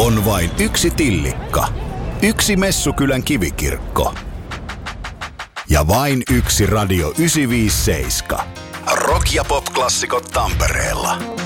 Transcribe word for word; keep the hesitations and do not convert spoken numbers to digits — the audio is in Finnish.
On vain yksi Tillikka, yksi Messukylän kivikirkko ja vain yksi Radio yhdeksänsataaviisikymmentäseitsemän. Rock- ja pop-klassikot Tampereella.